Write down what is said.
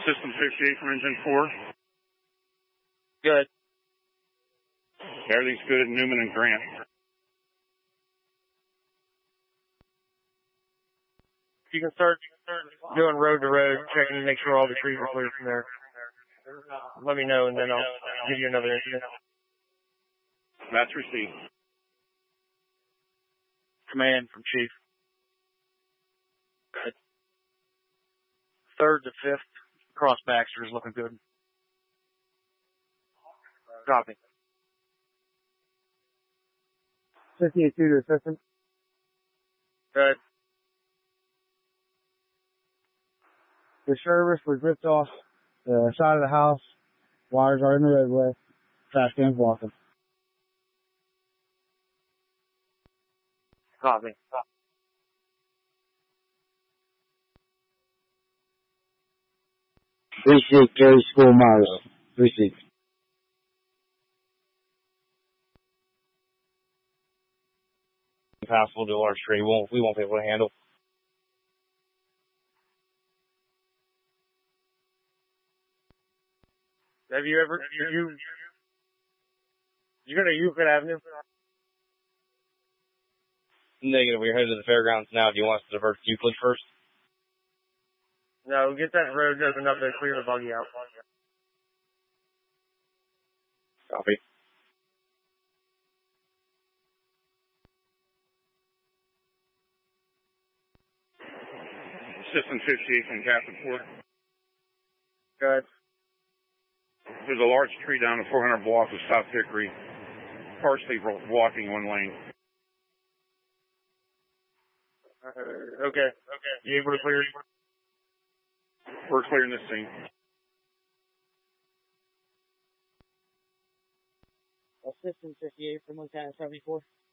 System 58 from engine 4. Good. Everything's good at Newman and Grant. You can start doing road to road, checking to make sure all the trees are clear from there. Let me know, and then I'll give you another incident. That's received. Command from Chief. Good. 3rd to 5th, cross Baxter is looking good. Copy. 58-2 to assistant. Good. The service was ripped off the side of the house. Wires are in the roadway. Trash can's blocking. Copy. 3-6, Gary School, Myers. 3-6. Impossible to a large tree. We won't be able to handle. Have you ever, you gonna Euclid Avenue? Negative. We're headed to the fairgrounds now. Do you want us to divert to Euclid first? No, get that road open up and clear the buggy out. Copy. System 58 from Captain 4. Good. There's a large tree down the 400 block of South Hickory, partially blocking one lane. Okay. You able to clear? We're clearing this scene. Assistant 58 from Lieutenant 74.